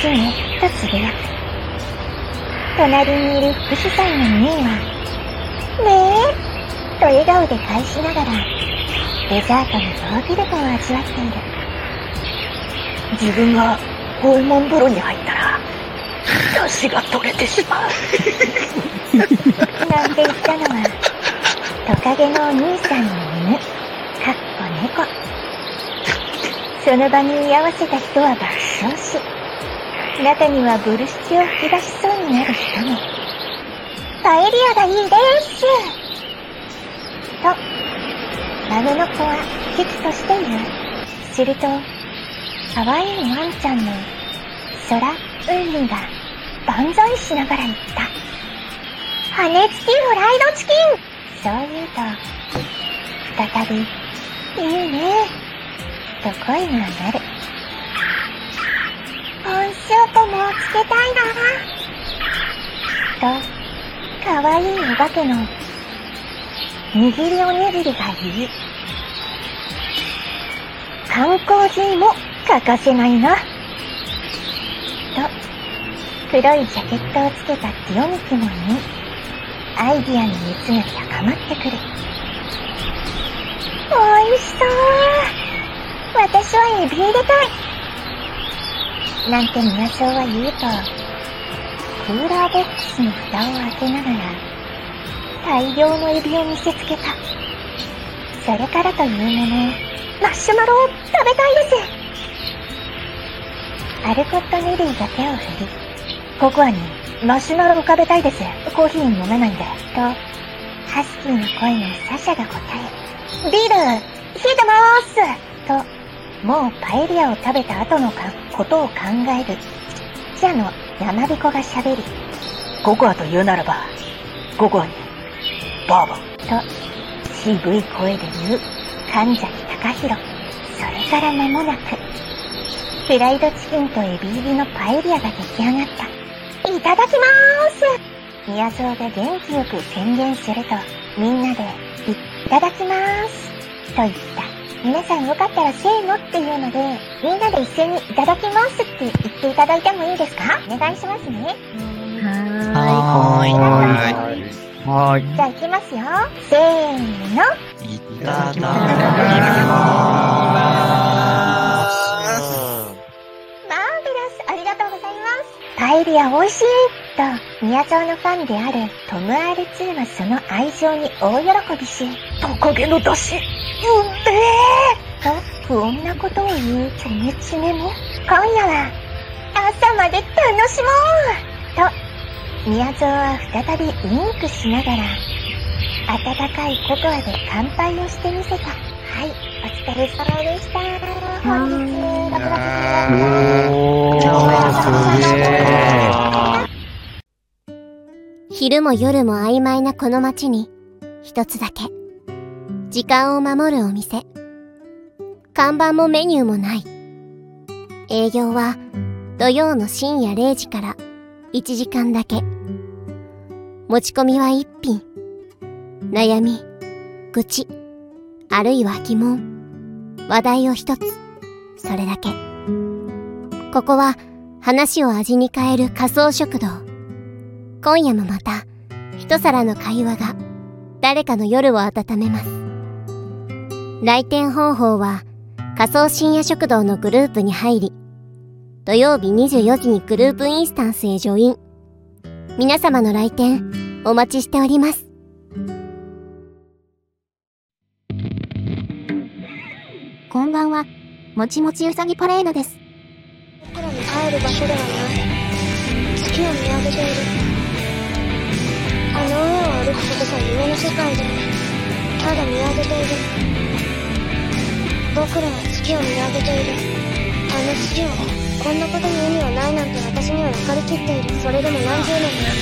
ね、とつぶやく。隣にいる福士さんのミーは、ねえ、と笑顔で返しながら、デザートのヨーグルトを味わっている。 自分が訪問風呂に入ったら、出汁が取れてしまう。 なんて言ったのは、トカゲのお兄さんの犬、かっこ猫。その場に居合わせた人は爆笑し、中にはブルシチを吹き出しそうになる人も。パエリアがいいですと、孫の子は喜々としている。すると、可愛いワンちゃんの空うんが万歳しながら言った。羽付きフライドチキン。そう言うと、再び、いいねと声が鳴る。コーンスープもつけたいなと、可愛いお化けの握りおにぎりが言い、缶コーヒーも欠かせないなと、黒いジャケットをつけたティオミクも言い、アイディアの熱が高まってくる。おいしそう。私はエビ入れたい。なんて宮荘は言うと、クーラーボックスの蓋を開けながら、大量のエビを見せつけた。それからというもの、マシュマロを食べたいです。アルコット・ネリーが手を振り、ココアにマシュマロを食べたいです。コーヒー飲めないんで。と、ハスキーの声のサシャが答え、ビール、冷えてまーすと、もうパエリアを食べた後のことを考える、記者の山彦が喋り、 ココアと言うならば、ココアに、バーボン。 と、渋い声で言う、神崎隆弘。それから間もなく、フライドチキンとエビ入りのパエリアが出来上がった。いただきまーす。宮蔵が元気よく宣言すると、みんなで、いただきまーす。と言った。皆さんよかったらせーのっていうので、みんなで一斉にいただきますって言っていただいてもいいですか？お願いしますね。 はーい。 じゃあ行きますよ。せーの。 いただきまマーベラス、ありがとうございます。パエリア美味しいと、宮沢のファンであるトム R2 はその愛情に大喜びし、 トカゲの出汁、 と不穏なことを言うチョメチメも、今夜は朝まで楽しもうと、宮沢は再びウインクしながら、温かいココアで乾杯をしてみせた。はい、お疲れ様でした。本日、 昼も夜も曖昧なこの街に、一つだけ、時間を守るお店。看板もメニューもない。営業は土曜の深夜0時から1時間だけ。持ち込みは1品。悩み、愚痴、あるいは疑問、話題を一つ。それだけ。ここは話を味に変える仮想食堂。今夜もまた一皿の会話が誰かの夜を温めます。来店方法は仮想深夜食堂のグループに入り、土曜日24時にグループインスタンスへジョイン。皆様の来店お待ちしております。 こんばんは、もちもちうさぎパレードです。 空に帰る場所ではない。月を見上げている。あの上を歩くことが夢の世界で、ただ見上げている。僕らは月を見上げている。あの月を、こんなことに意味はないなんて私には分かりきっている。それでも何十年も